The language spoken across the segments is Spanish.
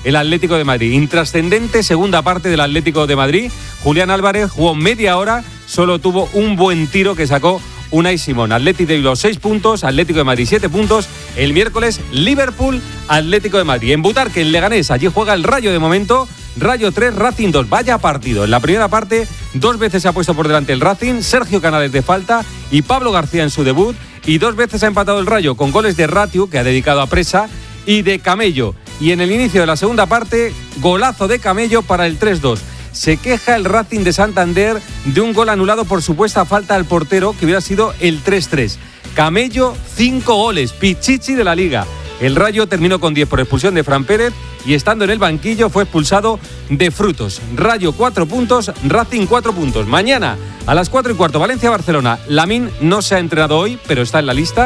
el Atlético de Madrid. Intrascendente segunda parte del Atlético de Madrid. Julián Álvarez jugó media hora, solo tuvo un buen tiro que sacó Unai Simón. Atlético de Bilbao 6 puntos, Atlético de Madrid 7 puntos. El miércoles Liverpool, Atlético de Madrid. En Butarque, en Leganés, allí juega el Rayo de momento. Rayo 3, Racing 2. Vaya partido. En la primera parte 2 veces se ha puesto por delante el Racing, Sergio Canales de falta y Pablo García en su debut. Y 2 veces ha empatado el Rayo con goles de Ratiu, que ha dedicado a Presa, y de Camello. Y en el inicio de la segunda parte, golazo de Camello para el 3-2. Se queja el Racing de Santander de un gol anulado por supuesta falta al portero, que hubiera sido el 3-3. Camello, 5 goles, Pichichi de la Liga. El Rayo terminó con 10 por expulsión de Fran Pérez y estando en el banquillo fue expulsado de Frutos. Rayo 4 puntos, Racing 4 puntos. Mañana a las 4:15, Valencia-Barcelona. Lamine no se ha entrenado hoy, pero está en la lista.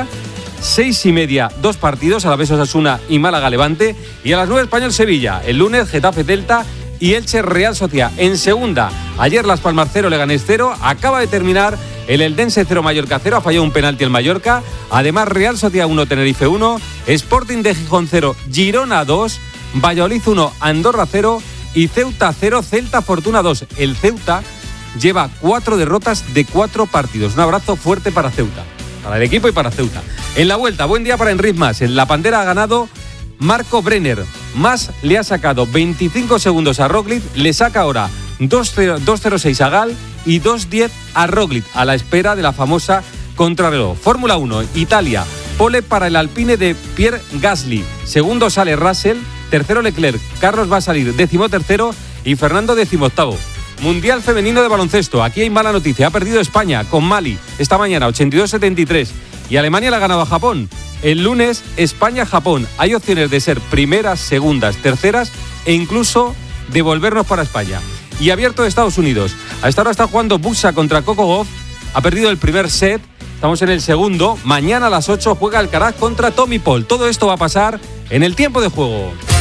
6:30, 2 partidos, Alavés Osasuna y Málaga-Levante. Y a las 9, Español-Sevilla. El lunes, Getafe-Celta y Elche-Real Sociedad. En segunda, ayer Las Palmas 0, Leganés 0. Acaba de terminar el Eldense 0, Mallorca 0. Ha fallado un penalti el Mallorca. Además, Real Sociedad 1, Tenerife 1. Sporting de Gijón 0, Girona 2. Valladolid 1, Andorra 0. Y Ceuta 0, Celta Fortuna 2. El Ceuta lleva 4 derrotas de 4 partidos. Un abrazo fuerte para Ceuta, para el equipo y para Ceuta. En la vuelta, buen día para Enric Mas. En la Pantera ha ganado Marco Brenner. Mas le ha sacado 25 segundos a Roglic, le saca ahora 2.06 a Gal y 2.10 a Roglic, a la espera de la famosa contrarreloj. Fórmula 1, Italia, pole para el Alpine de Pierre Gasly. Segundo sale Russell, tercero Leclerc, Carlos va a salir 13º y Fernando 18º. Mundial femenino de baloncesto, aquí hay mala noticia, ha perdido España con Mali esta mañana 82-73 y Alemania le ha ganado a Japón. El lunes, España-Japón. Hay opciones de ser primeras, segundas, terceras e incluso de volvernos para España. Y abierto de Estados Unidos. A esta hora está jugando Buxa contra Coco Gauff. Ha perdido el primer set. Estamos en el segundo. Mañana a las 8 juega Alcaraz contra Tommy Paul. Todo esto va a pasar en el tiempo de juego.